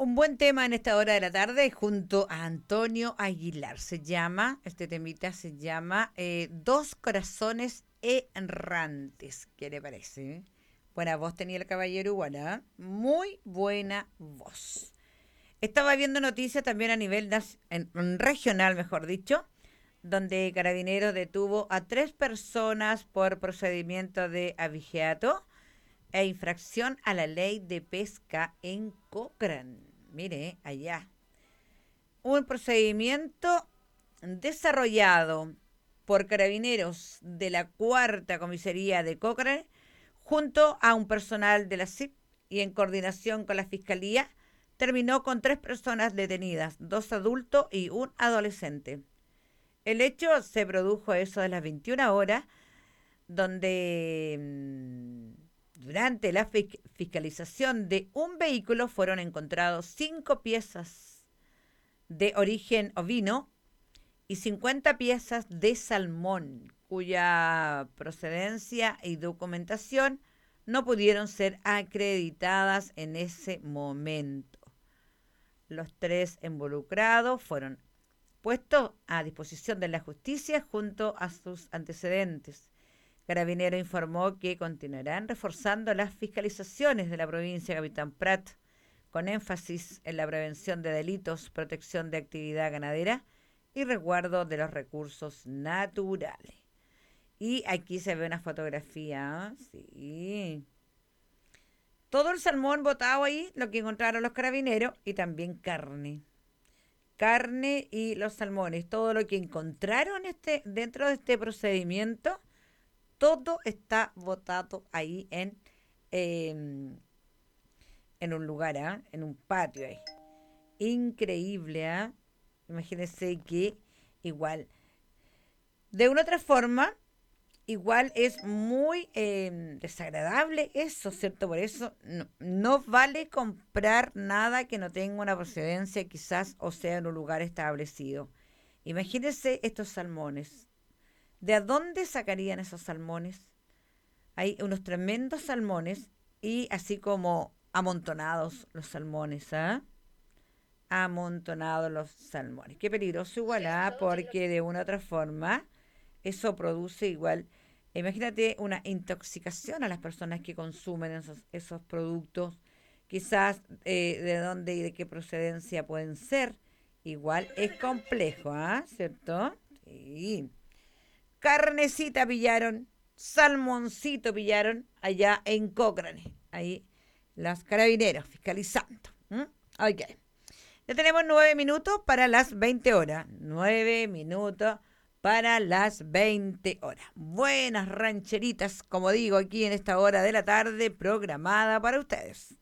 Un buen tema en esta hora de la tarde junto a Antonio Aguilar. Este temita se llama Dos corazones errantes. ¿Qué le parece? Buena voz tenía el caballero igual, ¿eh? Muy buena voz. Estaba viendo noticias también a nivel regional, mejor dicho, donde Carabineros detuvo a 3 personas por procedimiento de abigeato e infracción a la ley de pesca en Cochrane. Mire, allá. Un procedimiento desarrollado por Carabineros de la Cuarta Comisaría de Cochrane junto a un personal de la CIP y en coordinación con la Fiscalía terminó con 3 personas detenidas, 2 adultos y un adolescente. El hecho se produjo a eso de las 21 horas, donde durante la fiscalización de un vehículo fueron encontrados 5 piezas de origen ovino y 50 piezas de salmón, cuya procedencia y documentación no pudieron ser acreditadas en ese momento. Los 3 involucrados fueron puestos a disposición de la justicia junto a sus antecedentes. Carabinero informó que continuarán reforzando las fiscalizaciones de la provincia de Capitán Prat, con énfasis en la prevención de delitos, protección de actividad ganadera y resguardo de los recursos naturales. Y aquí se ve una fotografía, sí. Todo el salmón botado ahí, lo que encontraron los carabineros, y también carne. Carne y los salmones, todo lo que encontraron dentro de este procedimiento, todo está botado ahí eh, en un lugar, en un patio ahí. Increíble, ¿ah? Imagínense que igual, de una otra forma, igual es muy desagradable eso, ¿cierto? Por eso no vale comprar nada que no tenga una procedencia quizás o sea en un lugar establecido. Imagínense estos salmones. ¿De dónde sacarían esos salmones? Hay unos tremendos salmones y así como amontonados los salmones, ¿ah? Amontonados los salmones. Qué peligroso igual, ¿ah? Porque de una u otra forma eso produce igual, imagínate una intoxicación a las personas que consumen esos productos, quizás de dónde y de qué procedencia pueden ser. Igual es complejo, ¿ah? ¿Cierto? Sí. Carnecita pillaron, salmoncito pillaron allá en Cochrane. Ahí los carabineros fiscalizando. Ok. Ya tenemos 9 minutos para las 20 horas. 9 minutos para las 20 horas. Buenas rancheritas, como digo, aquí en esta hora de la tarde programada para ustedes.